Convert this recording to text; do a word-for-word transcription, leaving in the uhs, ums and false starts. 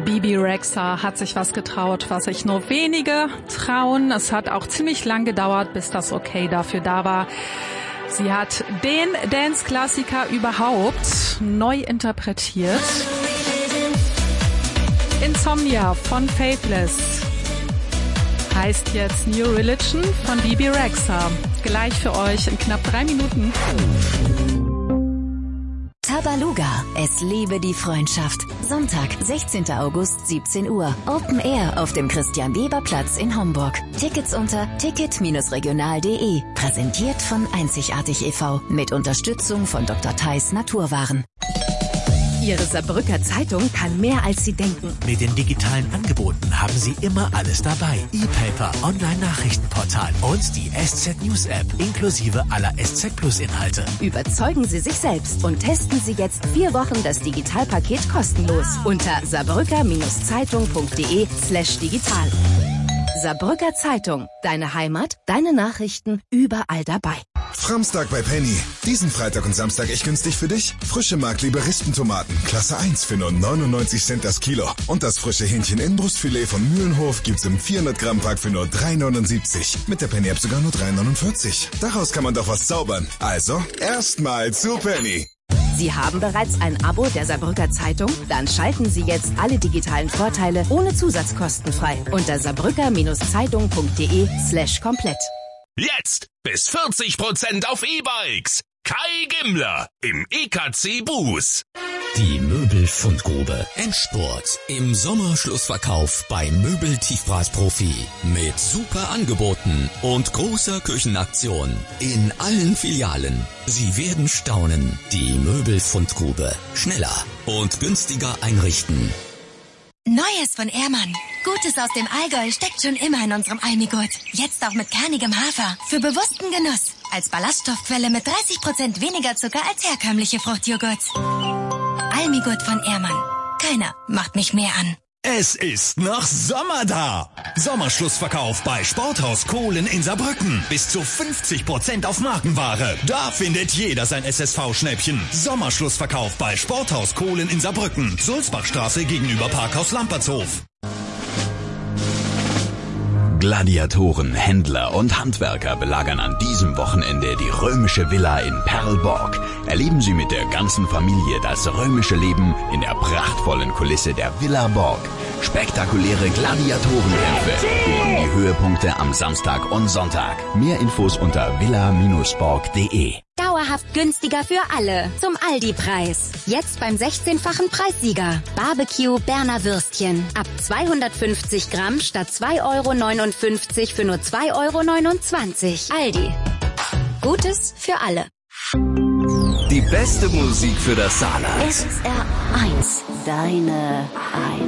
Bebe Rexha hat sich was getraut, was sich nur wenige trauen. Es hat auch ziemlich lang gedauert, bis das Okay dafür da war. Sie hat den Dance-Klassiker überhaupt neu interpretiert. Insomnia von Faithless heißt jetzt New Religion von Bebe Rexha. Gleich für euch in knapp drei Minuten. Tabaluga, es liebe die Freundschaft. Sonntag, sechzehnten August, siebzehn Uhr. Open Air auf dem Christian-Weber-Platz in Homburg. Tickets unter ticket Bindestrich regional punkt de. Präsentiert von Einzigartig e V mit Unterstützung von Doktor Theis Naturwaren. Ihre Saarbrücker Zeitung kann mehr, als Sie denken. Mit den digitalen Angeboten haben Sie immer alles dabei. E-Paper, Online-Nachrichtenportal und die S Z News App inklusive aller S Z Plus Inhalte. Überzeugen Sie sich selbst und testen Sie jetzt vier Wochen das Digitalpaket kostenlos unter saarbrücker-zeitung punkt de slash digital. Saarbrücker Zeitung, deine Heimat, deine Nachrichten, überall dabei. Framstag bei Penny. Diesen Freitag und Samstag echt günstig für dich. Frische Mark-Liberistentomaten, Klasse eins für nur neunundneunzig Cent das Kilo. Und das frische Hähnchen-Innenbrustfilet von Mühlenhof gibt's im vierhundert Gramm Pack für nur drei neunundsiebzig. Mit der Penny-App sogar nur drei neunundvierzig. Daraus kann man doch was zaubern. Also, erstmal zu Penny. Sie haben bereits ein Abo der Saarbrücker Zeitung? Dann schalten Sie jetzt alle digitalen Vorteile ohne Zusatzkosten frei unter saarbrücker-zeitung punkt de slash komplett. Jetzt bis vierzig Prozent auf E-Bikes. Kai Gimmler im E K C Bus. Die Möbelfundgrube. Endspurt im Sommerschlussverkauf bei Möbel-Tiefpreisprofi. Mit super Angeboten und großer Küchenaktion in allen Filialen. Sie werden staunen. Die Möbelfundgrube. Schneller und günstiger einrichten. Neues von Ehrmann. Gutes aus dem Allgäu steckt schon immer in unserem Almigurt. Jetzt auch mit kernigem Hafer. Für bewussten Genuss. Als Ballaststoffquelle mit dreißig Prozent weniger Zucker als herkömmliche Fruchtjoghurt. Almigurt von Ehrmann. Keiner macht mich mehr an. Es ist noch Sommer da. Sommerschlussverkauf bei Sporthaus Kohlen in Saarbrücken. Bis zu fünfzig Prozent auf Markenware. Da findet jeder sein S S V-Schnäppchen. Sommerschlussverkauf bei Sporthaus Kohlen in Saarbrücken. Sulzbachstraße gegenüber Parkhaus Lampertshof. Gladiatoren, Händler und Handwerker belagern an diesem Wochenende die römische Villa in Perlborg. Erleben Sie mit der ganzen Familie das römische Leben in der prachtvollen Kulisse der Villa Borg. Spektakuläre Gladiatorenkämpfe bilden die Höhepunkte am Samstag und Sonntag. Mehr Infos unter villa Bindestrich borg punkt de. Dauerhaft günstiger für alle. Zum Aldi-Preis. Jetzt beim sechzehnfachen Preissieger. Barbecue Berner Würstchen. Ab zweihundertfünfzig Gramm statt zwei Euro neunundfünfzig für nur zwei Euro neunundzwanzig. Aldi. Gutes für alle. Die beste Musik für das Saarland. S R eins. Deine eins.